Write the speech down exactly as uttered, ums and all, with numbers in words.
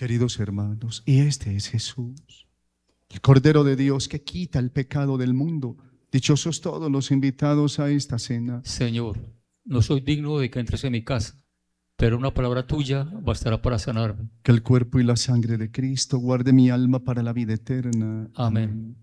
Queridos hermanos, y este es Jesús, el Cordero de Dios que quita el pecado del mundo. Dichosos todos los invitados a esta cena. Señor, no soy digno de que entres en mi casa, pero una palabra tuya bastará para sanarme. Que el cuerpo y la sangre de Cristo guarde mi alma para la vida eterna. Amén.